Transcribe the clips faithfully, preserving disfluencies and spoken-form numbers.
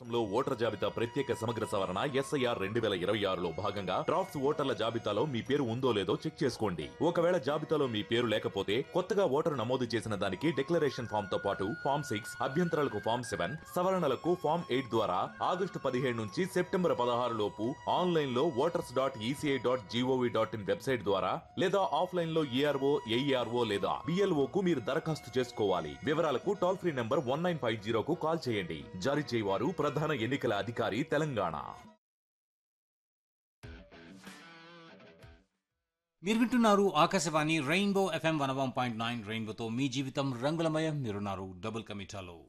రాష్ట్రంలో ఓటర్ల జాబితా ప్రత్యేక సమగ్ర సవరణ ఎస్ఐఆర్ రెండు వేల ఇరవై ఆరులో భాగంగా డ్రాఫ్ట్స్ ఓటర్ల జాబితాలో మీ పేరు ఉందో లేదో చెక్ చేసుకోండి. ఒకవేళ జాబితాలో మీ పేరు లేకపోతే కొత్తగా ఓటరు నమోదు చేసిన దానికి డిక్లరేషన్ ఫామ్ తో పాటు ఫామ్ సిక్స్ అభ్యంతరాలకు ఫామ్ సెవెన్ సవరణలకు ఫామ్ ఎయిట్ ద్వారా ఆగస్టు పదిహేడు నుంచి సెప్టెంబర్ పదహారు లోపు ఆన్లైన్ లో voters dot ECI dot GOV dot in website ద్వారా లేదా ఆఫ్లైన్ లో ఈఆర్ఓ ఏఈఆర్ఓ లేదా బిఎల్ఓ కు మీరు దరఖాస్తు చేసుకోవాలి. వివరాలకు toll free number one nine five జీరోకు call చేయండి. జారీ చేయవారు ప్రధాన ఎన్నికల అధికారి తెలంగాణ. మీరు వింటున్నారు Akashvani rainbow FM one one point nine. రెయిన్బోతో మీ జీవితం రంగులమయం. మీరున్నారు డబుల్ కమిటాలో.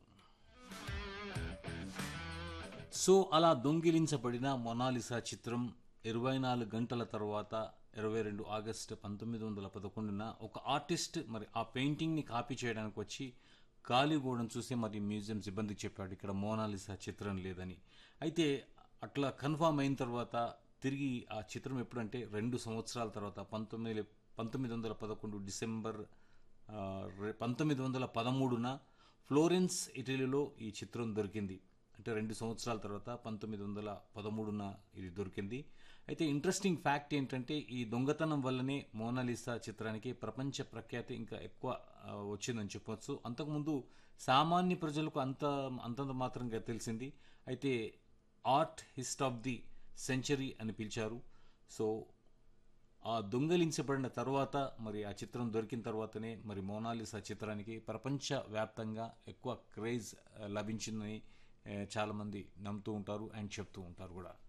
సో అలా దొంగిలించబడిన మొనాలిసా చిత్రం ఇరవై నాలుగు గంటల తర్వాత ఇరవై రెండు ఆగస్టు పంతొమ్మిది వందల పదకొండున ఒక ఆర్టిస్ట్ మరి ఆ పెయింటింగ్ని కాపీ చేయడానికి వచ్చి గాలిగోడను చూసి మరి మ్యూజియం సిబ్బందికి చెప్పాడు ఇక్కడ మోనాలిసా చిత్రం లేదని. అయితే అట్లా కన్ఫామ్ అయిన తర్వాత తిరిగి ఆ చిత్రం ఎప్పుడంటే రెండు సంవత్సరాల తర్వాత పంతొమ్మిది పంతొమ్మిది వందల పదకొండు డిసెంబర్ పంతొమ్మిది వందల పదమూడున ఫ్లోరెన్స్ ఇటలీలో ఈ చిత్రం దొరికింది. అంటే రెండు సంవత్సరాల తర్వాత పంతొమ్మిది వందల పదమూడున ఇది దొరికింది. అయితే ఇంట్రెస్టింగ్ ఫ్యాక్ట్ ఏంటంటే ఈ దొంగతనం వల్లనే మోనాలిసా చిత్రానికి ప్రపంచ ప్రఖ్యాతి ఇంకా ఎక్కువ వచ్చిందని చెప్పవచ్చు. అంతకుముందు సామాన్య ప్రజలకు అంత అంతంత మాత్రంగా తెలిసింది. అయితే ఆర్ట్ హిస్ట్ ఆఫ్ ది సెంచరీ అని పిలిచారు. సో ఆ దొంగలించబడిన తర్వాత మరి ఆ చిత్రం దొరికిన తర్వాతనే మరి మోనాలిసా చిత్రానికి ప్రపంచ వ్యాప్తంగా ఎక్కువ క్రేజ్ లభించిందని చాలామంది నమ్ముతూ ఉంటారు అండ్ చెప్తూ ఉంటారు కూడా.